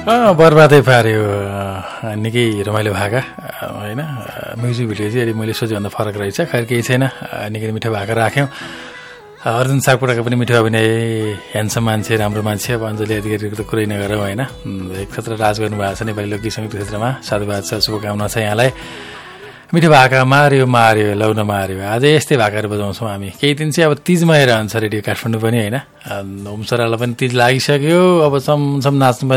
बर्बादै पार्यो निकै रमाइलो भाका होइन म्युजिक भिडियो चाहिँ अलि मैले सोचेभन्दा फरक रहेछ खैर केही छैन निकै मिठो भाका राख्यौँ अर्जुन सापकोटाको पनि मिठो अभिनय ह्यान्डसम मान्छे राम्रो मान्छे अब अञ्जली अधिकारीको त कुरै नगरौँ होइन एक क्षेत्र राज गर्नुभएको छ नेपाली लोकगीत सङ्गीत क्षेत्रमा साधुवाद छ शुभकामना छ यहाँलाई मिठो भाका मार्यो मार्यो लौन मार्यो आज यस्तै भाकाहरू बजाउँछौँ हामी केही दिन चाहिँ अब तिजमै रहन्छ रेडियो काठमाडौँ पनि होइन होमसरालाई पनि तिज लागिसक्यो अब चमचम नाच्नु